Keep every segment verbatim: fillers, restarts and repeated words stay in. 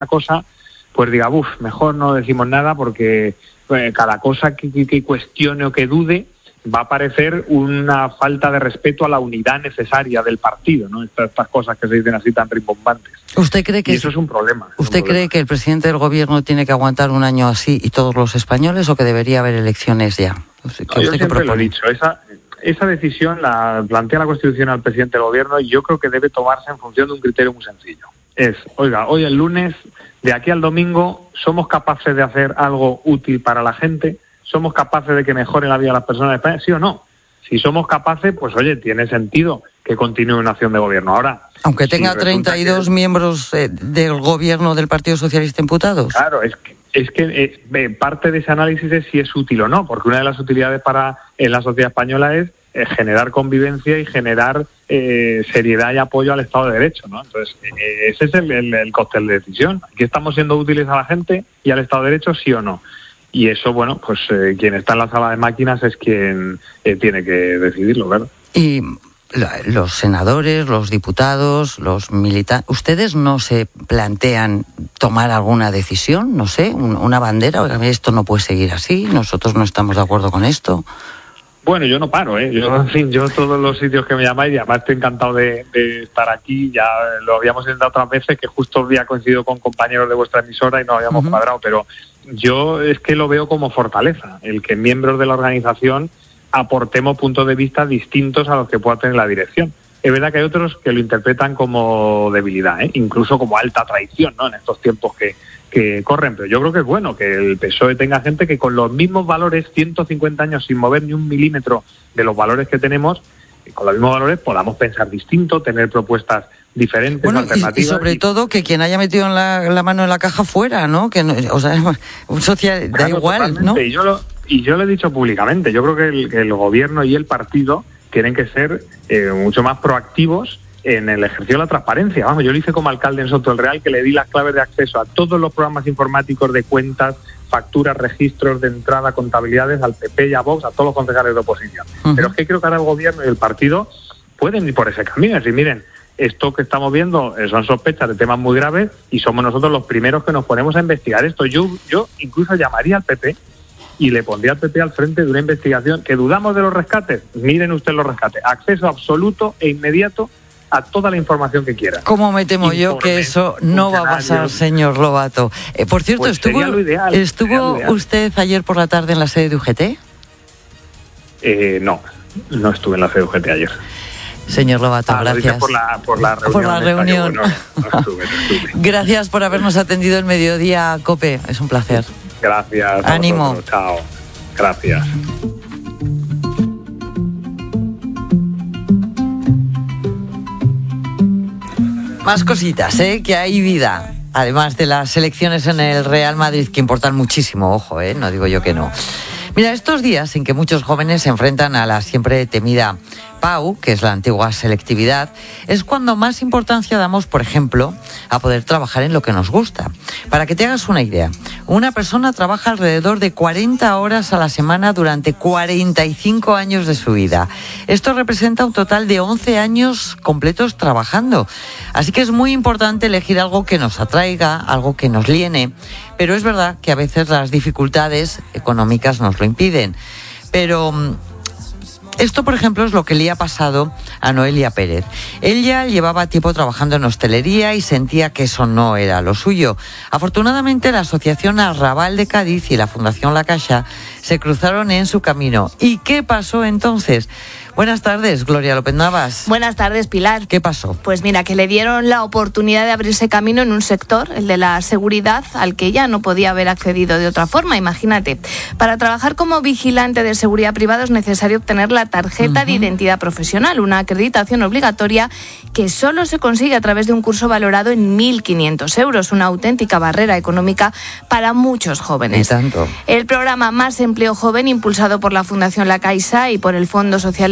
cosa, pues diga, uff, mejor no decimos nada porque eh, cada cosa que, que, que cuestione o que dude va a parecer una falta de respeto a la unidad necesaria del partido, ¿no? Estas, estas cosas que se dicen así tan rimbombantes. ¿Usted cree que y eso es un problema? Es ¿Usted un cree problema. que el presidente del gobierno tiene que aguantar un año así y todos los españoles, o que debería haber elecciones ya? No, yo siempre lo he dicho, esa, esa decisión la plantea la Constitución al presidente del gobierno y yo creo que debe tomarse en función de un criterio muy sencillo. Es, oiga, hoy el lunes, de aquí al domingo, ¿somos capaces de hacer algo útil para la gente? ¿Somos capaces de que mejore la vida de las personas de España? ¿Sí o no? Si somos capaces, pues oye, tiene sentido que continúe una acción de gobierno. Ahora, aunque tenga si treinta y dos que... miembros eh, del gobierno del Partido Socialista imputados. Claro, es que, es que eh, parte de ese análisis es si es útil o no, porque una de las utilidades para en la sociedad española es eh, generar convivencia y generar eh, seriedad y apoyo al Estado de Derecho, ¿no? Entonces, eh, ese es el, el, el cóctel de decisión. Aquí estamos siendo útiles a la gente y al Estado de Derecho, sí o no. Y eso, bueno, pues eh, quien está en la sala de máquinas es quien eh, tiene que decidirlo, ¿verdad? Y los senadores, los diputados, los militantes, ¿ustedes no se plantean tomar alguna decisión? No sé, un, una bandera, oiga, esto no puede seguir así, nosotros no estamos de acuerdo con esto. Bueno, yo no paro, ¿eh? Yo, en fin, yo todos los sitios que me llamáis, y además estoy encantado de, de estar aquí, ya lo habíamos intentado otras veces, que justo había coincidido con compañeros de vuestra emisora y no habíamos uh-huh. cuadrado, pero yo es que lo veo como fortaleza, el que miembros de la organización aportemos puntos de vista distintos a los que pueda tener la dirección. Es verdad que hay otros que lo interpretan como debilidad, ¿eh? Incluso como alta traición, ¿no? En estos tiempos que, que corren, pero yo creo que es bueno que el P S O E tenga gente que con los mismos valores, ciento cincuenta años sin mover ni un milímetro de los valores que tenemos, con los mismos valores podamos pensar distinto, tener propuestas diferentes, bueno, alternativas. Y, y sobre y... todo que quien haya metido en la, la mano en la caja fuera, ¿no? Que no, o sea, un social da claro, igual, ¿no? Y yo lo, y yo lo he dicho públicamente, yo creo que el, que el gobierno y el partido tienen que ser eh, mucho más proactivos en el ejercicio de la transparencia. Vamos, yo lo hice como alcalde en Soto del Real, que le di las claves de acceso a todos los programas informáticos de cuentas, facturas, registros de entrada, contabilidades, al P P y a Vox, a todos los concejales de oposición. Uh-huh. Pero es que creo que ahora el gobierno y el partido pueden ir por ese camino. Es decir, miren, esto que estamos viendo son sospechas de temas muy graves y somos nosotros los primeros que nos ponemos a investigar esto. Yo, yo incluso llamaría al P P y le pondría al P P al frente de una investigación. ¿Que dudamos de los rescates? Miren ustedes los rescates. Acceso absoluto e inmediato a toda la información que quiera. ¿Cómo me temo yo que eso no va a pasar, señor Lobato? Eh, por cierto, pues ¿estuvo, ideal, ¿estuvo usted ayer por la tarde en la sede de U G T? Eh, no, no estuve en la sede de U G T ayer. Señor Lobato, ah, gracias. Por la, por la reunión. Por la reunión. Bueno, no estuve, no estuve. Gracias por habernos atendido el mediodía, COPE. Es un placer. Gracias. Ánimo. Chao. Gracias. Más cositas, ¿eh? Que hay vida. Además de las elecciones en el Real Madrid, que importan muchísimo, ojo, ¿eh? No digo yo que no. Mira, estos días en que muchos jóvenes se enfrentan a la siempre temida P A U, que es la antigua selectividad, es cuando más importancia damos, por ejemplo, a poder trabajar en lo que nos gusta. Para que te hagas una idea, una persona trabaja alrededor de cuarenta horas a la semana durante cuarenta y cinco años de su vida. Esto representa un total de once años completos trabajando. Así que es muy importante elegir algo que nos atraiga, algo que nos llene. Pero es verdad que a veces las dificultades económicas nos lo impiden. Pero esto, por ejemplo, es lo que le ha pasado a Noelia Pérez. Ella llevaba tiempo trabajando en hostelería y sentía que eso no era lo suyo. Afortunadamente, la Asociación Arrabal de Cádiz y la Fundación La Caixa se cruzaron en su camino. ¿Y qué pasó entonces? Buenas tardes, Gloria López Navas. Buenas tardes, Pilar. ¿Qué pasó? Pues mira, que le dieron la oportunidad de abrirse camino en un sector, el de la seguridad, al que ella no podía haber accedido de otra forma, imagínate. Para trabajar como vigilante de seguridad privada es necesario obtener la tarjeta uh-huh. de identidad profesional, una acreditación obligatoria que solo se consigue a través de un curso valorado en mil quinientos euros, una auténtica barrera económica para muchos jóvenes. ¿Y tanto? El programa Más Empleo Joven, impulsado por la Fundación La Caixa y por el Fondo Social Europeo,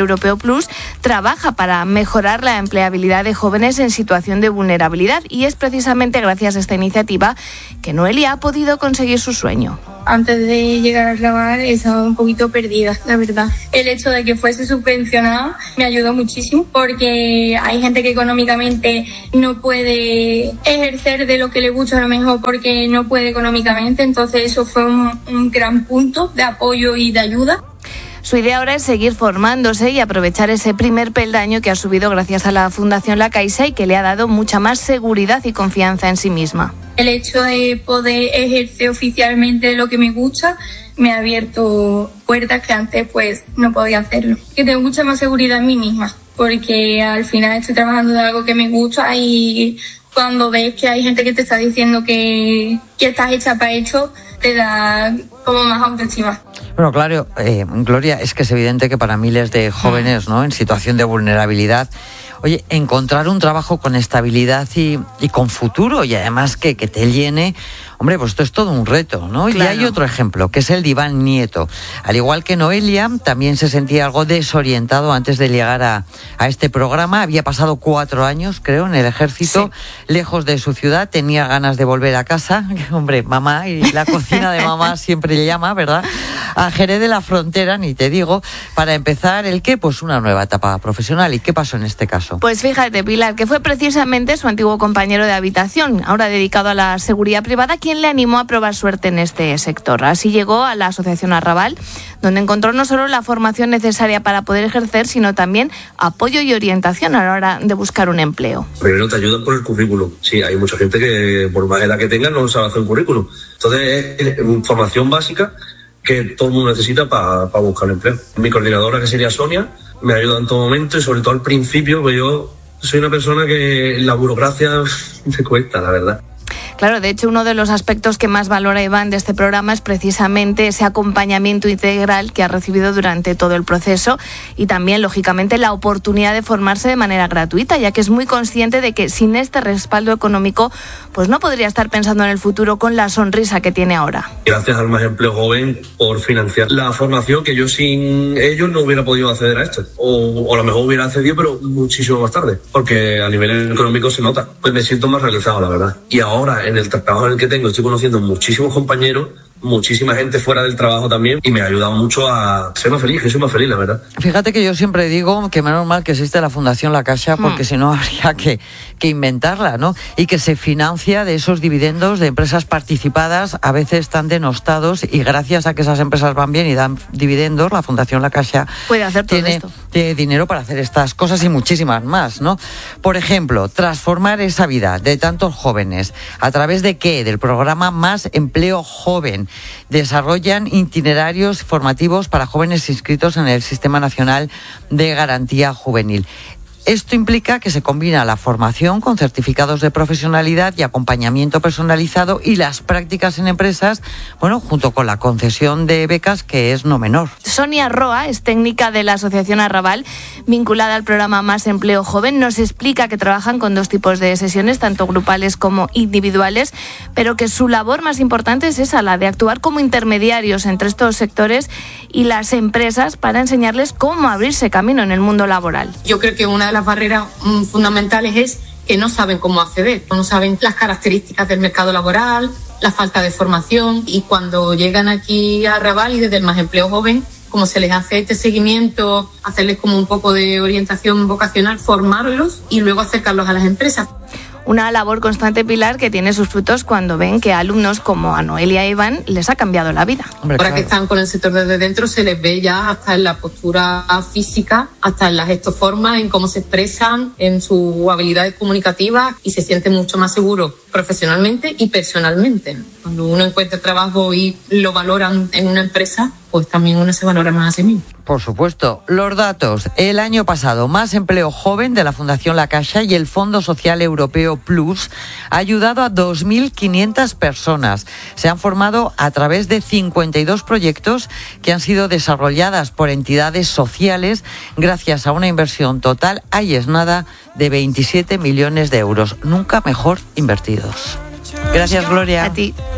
Europeo Plus trabaja para mejorar la empleabilidad de jóvenes en situación de vulnerabilidad y es precisamente gracias a esta iniciativa que Noelia ha podido conseguir su sueño. Antes de llegar al Raval estaba un poquito perdida, la verdad. El hecho de que fuese subvencionado me ayudó muchísimo porque hay gente que económicamente no puede ejercer de lo que le gusta a lo mejor porque no puede económicamente, entonces eso fue un, un gran punto de apoyo y de ayuda. Su idea ahora es seguir formándose y aprovechar ese primer peldaño que ha subido gracias a la Fundación La Caixa y que le ha dado mucha más seguridad y confianza en sí misma. El hecho de poder ejercer oficialmente lo que me gusta me ha abierto puertas que antes pues no podía hacerlo. Que tengo mucha más seguridad en mí misma porque al final estoy trabajando de algo que me gusta y cuando ves que hay gente que te está diciendo que, que estás hecha para esto, te da como más autoestima. Bueno, claro, eh, Gloria, es que es evidente que para miles de jóvenes, ¿no?, en situación de vulnerabilidad, oye, encontrar un trabajo con estabilidad y, y con futuro y además que, que te llene, hombre, pues esto es todo un reto, ¿no? Claro. Y hay otro ejemplo, que es el de Iván Nieto. Al igual que Noelia, también se sentía algo desorientado antes de llegar a, a este programa. Había pasado cuatro años, creo, en el ejército, sí, lejos de su ciudad. Tenía ganas de volver a casa. Hombre, mamá, y la cocina de mamá siempre le llama, ¿verdad? A Jerez de la Frontera, ni te digo, para empezar, ¿el qué? Pues una nueva etapa profesional. ¿Y qué pasó en este caso? Pues fíjate, Pilar, que fue precisamente su antiguo compañero de habitación, ahora dedicado a la seguridad privada, quien le animó a probar suerte en este sector. Así llegó a la Asociación Arrabal, donde encontró no solo la formación necesaria para poder ejercer, sino también apoyo y orientación a la hora de buscar un empleo. Primero te ayudan por el currículum. Sí, hay mucha gente que por más edad que tenga no sabe hacer un currículum. Entonces es información básica que todo el mundo necesita para pa buscar empleo. Mi coordinadora, que sería Sonia, me ayuda en todo momento y sobre todo al principio, porque yo soy una persona que la burocracia me cuesta, la verdad. Claro, de hecho, uno de los aspectos que más valora Iván de este programa es precisamente ese acompañamiento integral que ha recibido durante todo el proceso y también, lógicamente, la oportunidad de formarse de manera gratuita, ya que es muy consciente de que sin este respaldo económico, pues no podría estar pensando en el futuro con la sonrisa que tiene ahora. Gracias al Más Empleo Joven por financiar la formación, que yo sin ellos no hubiera podido acceder a esto. O, o a lo mejor hubiera accedido, pero muchísimo más tarde, porque a nivel económico se nota. Pues me siento más realizado, la verdad. Y ahora, en el trabajo en el que tengo, estoy conociendo muchísimos compañeros, muchísima gente fuera del trabajo también, y me ha ayudado mucho a ser más feliz, que soy más feliz, la verdad. Fíjate que yo siempre digo que menos mal que existe la Fundación La Caixa, porque mm. si no habría que, que inventarla, ¿no? Y que se financia de esos dividendos de empresas participadas, a veces tan denostados, y gracias a que esas empresas van bien y dan dividendos, la Fundación La Caixa puede hacer todo tiene, esto. tiene dinero para hacer estas cosas y muchísimas más, ¿no? Por ejemplo, transformar esa vida de tantos jóvenes, ¿a través de qué? Del programa Más Empleo Joven. Desarrollan itinerarios formativos para jóvenes inscritos en el Sistema Nacional de Garantía Juvenil. Esto implica que se combina la formación con certificados de profesionalidad y acompañamiento personalizado y las prácticas en empresas, bueno, junto con la concesión de becas, que es no menor. Sonia Roa es técnica de la Asociación Arrabal, vinculada al programa Más Empleo Joven. Nos explica que trabajan con dos tipos de sesiones, tanto grupales como individuales, pero que su labor más importante es esa, la de actuar como intermediarios entre estos sectores y las empresas para enseñarles cómo abrirse camino en el mundo laboral. Yo creo que una de las barreras mm, fundamentales es que no saben cómo acceder, no saben las características del mercado laboral, la falta de formación, y cuando llegan aquí a Arrabal y desde el Más Empleo Joven, como se les hace este seguimiento, hacerles como un poco de orientación vocacional, formarlos y luego acercarlos a las empresas. Una labor constante, Pilar, que tiene sus frutos cuando ven que a alumnos como a Noelia e Iván les ha cambiado la vida. Hombre, Ahora claro. que están con el sector desde dentro, se les ve ya hasta en la postura física, hasta en las gestoformas, en cómo se expresan, en sus habilidades comunicativas, y se sienten mucho más seguros profesionalmente y personalmente. Cuando uno encuentra trabajo y lo valoran en una empresa, pues también uno se valora más a sí mismo. Por supuesto. Los datos. El año pasado, Más Empleo Joven de la Fundación La Caixa y el Fondo Social Europeo Plus ha ayudado a dos mil quinientas personas. Se han formado a través de cincuenta y dos proyectos que han sido desarrolladas por entidades sociales gracias a una inversión total, ahí es nada, de veintisiete millones de euros. Nunca mejor invertidos. Gracias, Gloria. A ti.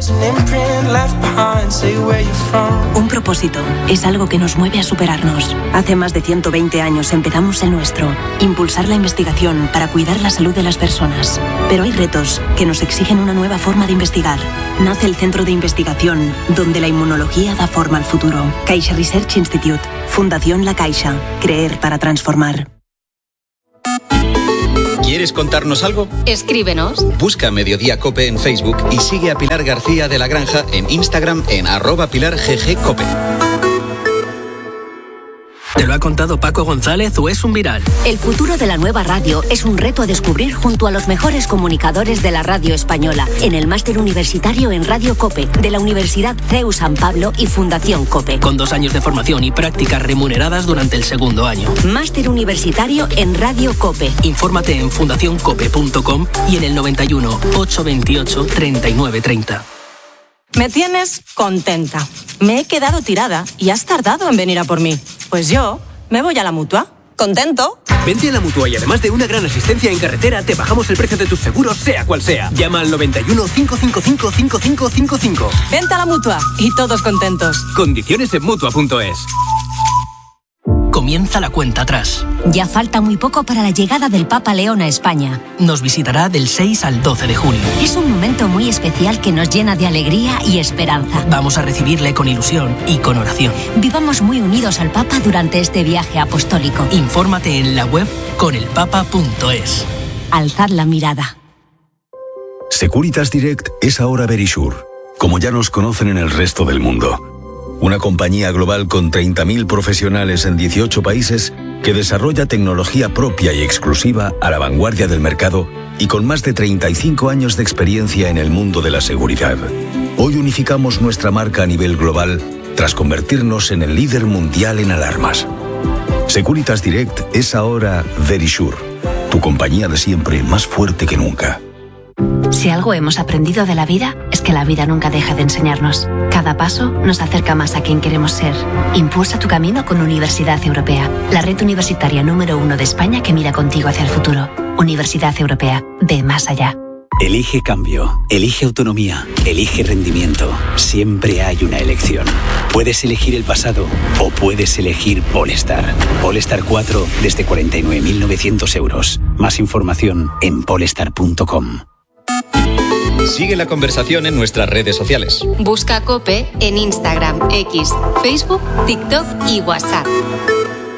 Un propósito es algo que nos mueve a superarnos. Hace más de ciento veinte años empezamos el nuestro, impulsar la investigación para cuidar la salud de las personas. Pero hay retos que nos exigen una nueva forma de investigar. Nace el Centro de Investigación, donde la inmunología da forma al futuro. Caixa Research Institute, Fundación La Caixa, creer para transformar. ¿Quieres contarnos algo? Escríbenos. Busca Mediodía Cope en Facebook y sigue a Pilar García de la Granja en Instagram en arroba Pilar G G Cope. ¿Te lo ha contado Paco González o es un viral? El futuro de la nueva radio es un reto a descubrir junto a los mejores comunicadores de la radio española en el Máster Universitario en Radio Cope de la Universidad C E U San Pablo y Fundación Cope. Con dos años de formación y prácticas remuneradas durante el segundo año. Máster Universitario en Radio Cope. Infórmate en fundación cope punto com y en el noventa y uno, ochocientos veintiocho, treinta y nueve treinta. Me tienes contenta. Me he quedado tirada y has tardado en venir a por mí. Pues yo me voy a la Mutua. ¿Contento? Vente a la Mutua y además de una gran asistencia en carretera, te bajamos el precio de tus seguros, sea cual sea. Llama al noventa y uno, cinco cinco cinco, cinco cinco cinco cinco. Vente a la Mutua y todos contentos. Condiciones en Mutua punto es. Comienza la cuenta atrás. Ya falta muy poco para la llegada del Papa León a España. Nos visitará del seis al doce de junio. Es un momento muy especial que nos llena de alegría y esperanza. Vamos a recibirle con ilusión y con oración. Vivamos muy unidos al Papa durante este viaje apostólico. Infórmate en la web con el papa punto es. Alzad la mirada. Securitas Direct es ahora Verisure, como ya nos conocen en el resto del mundo. Una compañía global con treinta mil profesionales en dieciocho países que desarrolla tecnología propia y exclusiva a la vanguardia del mercado y con más de treinta y cinco años de experiencia en el mundo de la seguridad. Hoy unificamos nuestra marca a nivel global tras convertirnos en el líder mundial en alarmas. Securitas Direct es ahora Verisure, tu compañía de siempre más fuerte que nunca. Si algo hemos aprendido de la vida, es que la vida nunca deja de enseñarnos. Cada paso nos acerca más a quien queremos ser. Impulsa tu camino con Universidad Europea, la red universitaria número uno de España que mira contigo hacia el futuro. Universidad Europea, ve más allá. Elige cambio, elige autonomía, elige rendimiento. Siempre hay una elección. Puedes elegir el pasado o puedes elegir Polestar. Polestar cuatro desde cuarenta y nueve mil novecientos euros. Más información en polestar punto com. Sigue la conversación en nuestras redes sociales. Busca COPE en Instagram, X, Facebook, TikTok y WhatsApp.